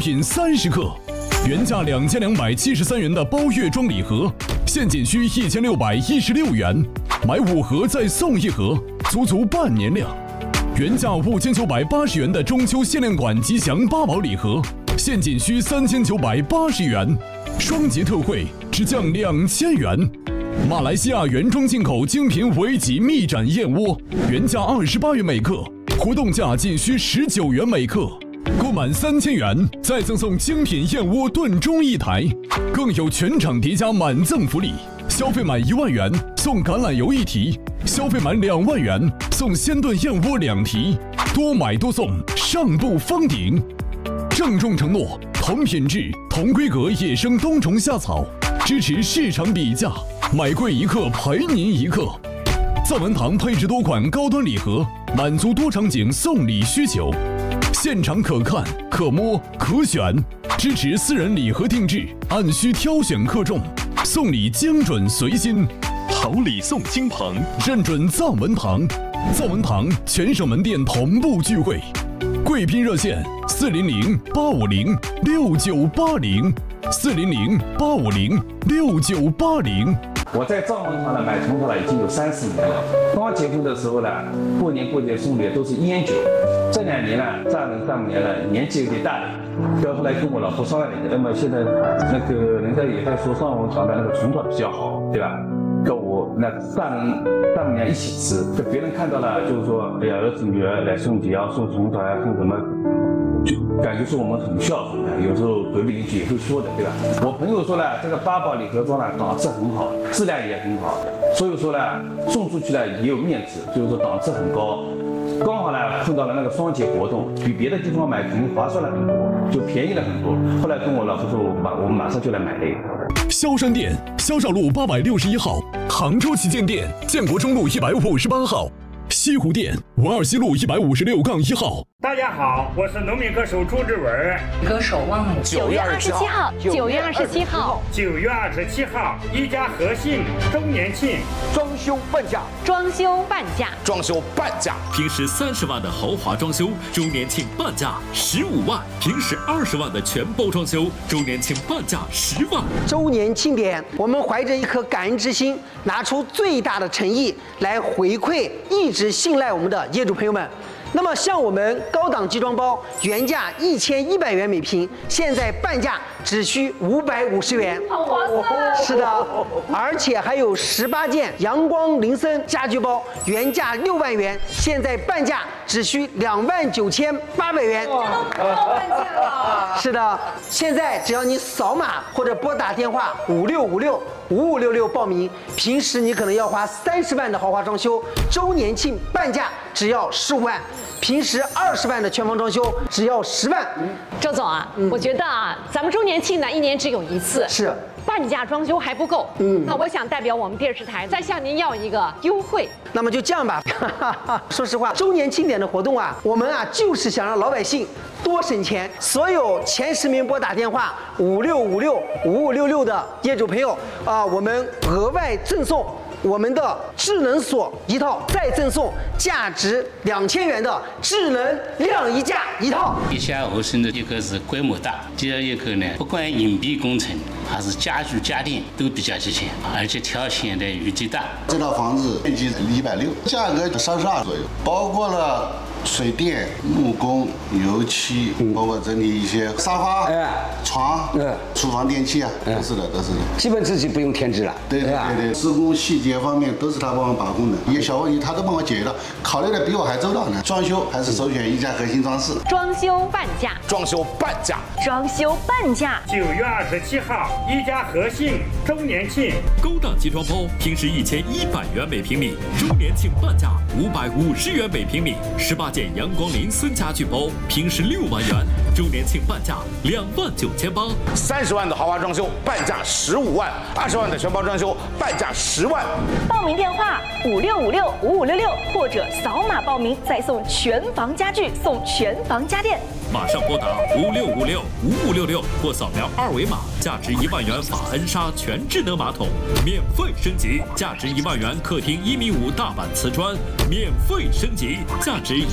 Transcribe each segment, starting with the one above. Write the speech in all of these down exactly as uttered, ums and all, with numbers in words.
品三十克，原价两千两百七十三元的包月装礼盒，现仅需一千六百一十六元，买五盒再送一盒，足足半年量。原价五千九百八十元的中秋限量款吉祥八宝礼盒，现仅需三千九百八十元，双节特惠只降两千元。马来西亚原装进口精品尾脊蜜盏燕窝，原价二十八元每克，活动价仅需十九元每克。购满三千元再赠送精品燕窝炖盅一台，更有全场叠加满赠福利。消费满一万元送橄榄油一提，消费满两万元送鲜炖燕窝两提，多买多送，上不封顶。郑重承诺，同品质、同规格野生冬虫夏草，支持市场比价，买贵一克赔您一克。藏文堂配置多款高端礼盒，满足多场景送礼需求。现场可看、可摸、可选，支持私人礼盒定制，按需挑选克重，送礼精准随心。好礼送金鹏，认准藏文堂。藏文堂全省门店同步聚会，贵宾热线四零零八五零六九八零，四零零八五零六九八零。 我在藏文堂呢买虫草了已经有三四年了。刚结婚的时候呢，过年过节送的都是烟酒。这两年呢，丈人丈母娘呢年纪有点大了，到后来跟我老婆商量了一下，那么现在那个人家也在说藏文堂的那个虫草比较好，对吧？跟我那丈人丈母娘一起吃，就别人看到了就是说，哎呀，儿子女儿来送节啊，送虫草呀，送什么？就感觉是我们很孝顺的，有时候隔壁邻居也会说的，对吧？我朋友说呢，这个八宝礼盒装呢档次很好，质量也很好，所以说呢送出去呢也有面子，就是说档次很高。刚好呢碰到了那个双节活动，比别的地方买肯定划算了很多，就便宜了很多。后来跟我老婆说，马我们马上就来买了一个。 萧山店，萧少路八百六十一号；杭州旗舰店，建国中路一百五十八号；西湖店，文二西路一百五十六杠一号。 大家好，我是农民歌手朱志文。 歌手汪某。 九月二十七号，九月二十七号， 九月二十七号，一家和信周年庆， 装修半价， 装修半价， 装修半价。 平时三十万的豪华装修，周年庆半价十五万；平时二十万的全包装修，周年庆半价十万。 周年庆典，我们怀着一颗感恩之心，拿出最大的诚意来回馈一直信赖我们的业主朋友们。那么像我们高档集装包，原价一千一百元每平，现在半价只需五百五十元。 好划算！ 是的，而且还有十八件阳光林森家居包，原价六万元，现在半价只需两万九千八百元。 这都不到半价了。 是的，现在只要你扫码或者拨打电话五六五六五五六六报名，平时你可能要花三十万的豪华装修，周年庆半价只要十五万。平时二十万的全房装修只要十万。 周总啊，嗯、我觉得啊，咱们周年庆呢一年只有一次， 是半价装修还不够。嗯，那我想代表我们电视台再向您要一个优惠。 那么就这样吧，说实话，周年庆典的活动啊，我们啊就是想让老百姓多省钱。所有前十名拨打电话五六五六五五六六的业主朋友啊，我们额外赠送我们的智能锁一套，再赠送价值两千元的智能晾衣架一套。 地下二升的一个是规模大，第二一个呢，不管隐蔽工程还是家具家电都比较齐全，而且条线的余地大。 这套房子面积一百六，价格三十二左右，包括了水电、木工、油漆，嗯、包括整理一些沙发、哎、床、嗯、厨房电器啊，都是的，都是的。 基本自己不用添置了。 对对对对，施工细节方面都是他帮我把控的，一些小问题他都帮我解决了，考虑的比我还周到呢。装修还是首选一家核心装饰。 装修半价， 装修半价， 装修半价。 九月二十七号，一家和信周年庆， 高档集装包平时一千一百元每平米，周年庆半价五百五十元每平米，十八件阳光林森家具包平时六万元，周年庆半价两万九千八。 三十万的豪华装修半价十五万，二十万的全包装修半价十万。 报名电话五六五六五五六六，或者扫码报名再送全房家具，送全房家电。 马上拨打五六五六五五六六或扫描二维码，价值一万元法恩莎全智能马桶免费升级，价值一万元客厅一米五大板瓷砖免费升级，价值一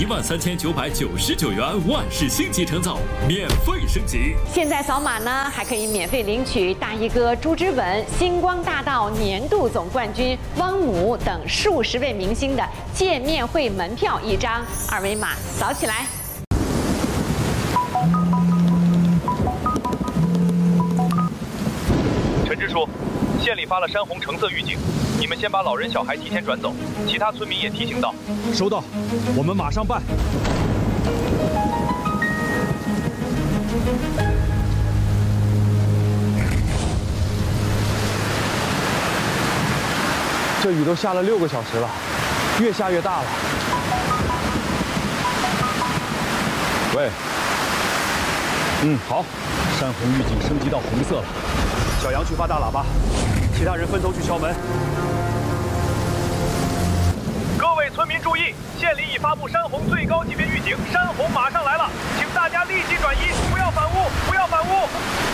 一万三千九百九十九元万事星级成造，免费升级。 现在扫码呢，还可以免费领取大衣哥朱之文、星光大道年度总冠军汪姆等数十位明星的见面会门票一张，二维码扫起来。 陈支书，县里发了山洪橙色预警，你们先把老人小孩提前转走，其他村民也提醒到。 收到，我们马上办。这雨都下了六个小时了，越下越大了。喂，嗯，好，山洪预警升级到红色了。 小杨去发大喇叭，其他人分头去敲门。 各位村民注意，县里已发布山洪最高级别预警，山洪马上来了，请大家立即转移，不要反屋，不要反屋。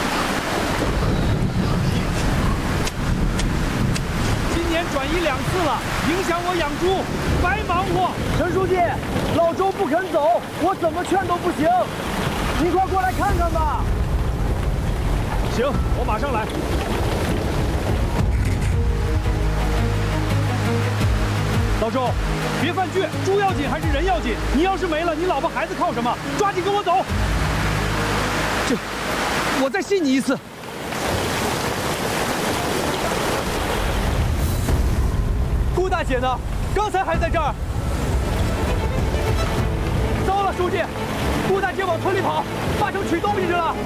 今年转移两次了，影响我养猪，白忙活。陈书记，老周不肯走，我怎么劝都不行，你快过来看看吧。 行，我马上来。老周，别犯倔，猪要紧还是人要紧？你要是没了，你老婆孩子靠什么？抓紧跟我走。这，我再信你一次。顾大姐呢？刚才还在这儿。糟了，书记，顾大姐往村里跑，八成取东西去了。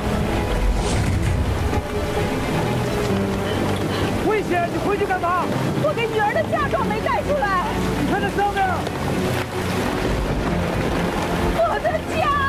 危险！你回去干嘛？ 我给女儿的嫁妆没带出来。 你看这上面， 我的家。